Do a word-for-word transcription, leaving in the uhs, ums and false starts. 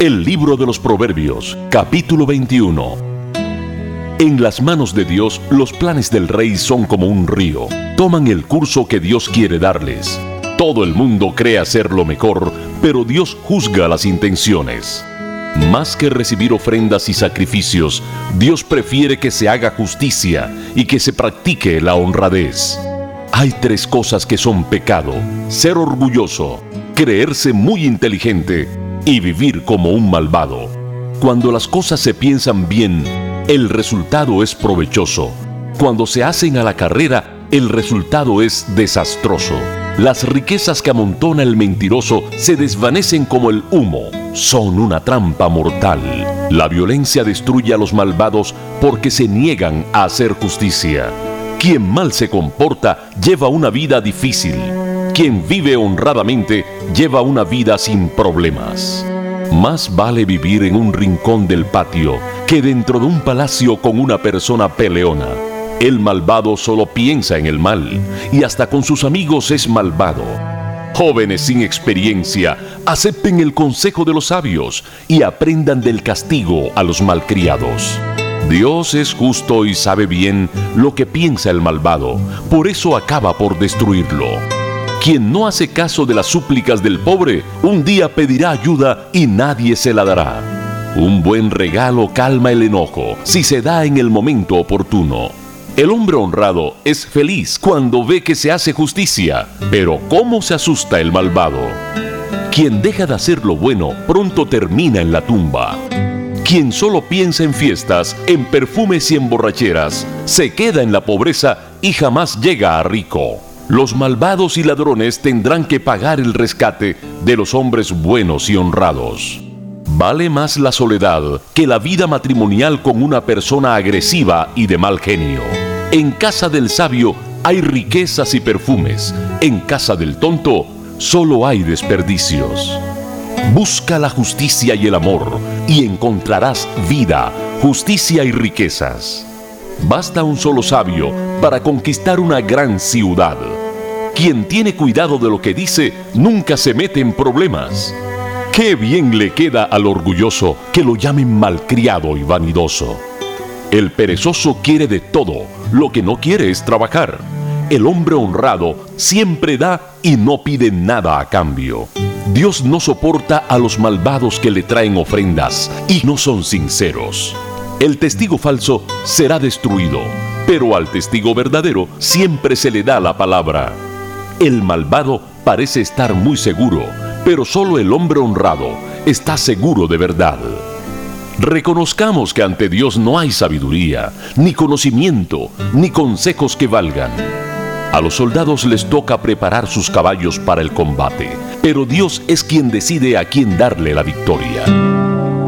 El libro de los Proverbios, capítulo veintiuno. En las manos de Dios, los planes del rey son como un río. Toman el curso que Dios quiere darles. Todo el mundo cree hacer lo mejor, pero Dios juzga las intenciones. Más que recibir ofrendas y sacrificios, Dios prefiere que se haga justicia y que se practique la honradez. Hay tres cosas que son pecado: ser orgulloso, creerse muy inteligente y vivir como un malvado. Cuando las cosas se piensan bien, el resultado es provechoso. Cuando se hacen a la carrera, el resultado es desastroso. Las riquezas que amontona el mentiroso se desvanecen como el humo. Son una trampa mortal. La violencia destruye a los malvados porque se niegan a hacer justicia. Quien mal se comporta lleva una vida difícil. Quien vive honradamente lleva una vida sin problemas. Más vale vivir en un rincón del patio que dentro de un palacio con una persona peleona. El malvado solo piensa en el mal y hasta con sus amigos es malvado. Jóvenes sin experiencia, acepten el consejo de los sabios y aprendan del castigo a los malcriados. Dios es justo y sabe bien lo que piensa el malvado, por eso acaba por destruirlo. Quien no hace caso de las súplicas del pobre, un día pedirá ayuda y nadie se la dará. Un buen regalo calma el enojo si se da en el momento oportuno. El hombre honrado es feliz cuando ve que se hace justicia, pero ¿cómo se asusta el malvado? Quien deja de hacer lo bueno pronto termina en la tumba. Quien solo piensa en fiestas, en perfumes y en borracheras, se queda en la pobreza y jamás llega a rico. Los malvados y ladrones tendrán que pagar el rescate de los hombres buenos y honrados. Vale más la soledad que la vida matrimonial con una persona agresiva y de mal genio. En casa del sabio hay riquezas y perfumes. En casa del tonto solo hay desperdicios. Busca la justicia y el amor y encontrarás vida, justicia y riquezas. Basta un solo sabio para conquistar una gran ciudad. Quien tiene cuidado de lo que dice nunca se mete en problemas. Qué bien le queda al orgulloso que lo llamen malcriado y vanidoso. El perezoso quiere de todo, lo que no quiere es trabajar. El hombre honrado siempre da y no pide nada a cambio. Dios no soporta a los malvados que le traen ofrendas y no son sinceros. El testigo falso será destruido, pero al testigo verdadero siempre se le da la palabra. El malvado parece estar muy seguro, pero solo el hombre honrado está seguro de verdad. Reconozcamos que ante Dios no hay sabiduría, ni conocimiento, ni consejos que valgan. A los soldados les toca preparar sus caballos para el combate, pero Dios es quien decide a quién darle la victoria.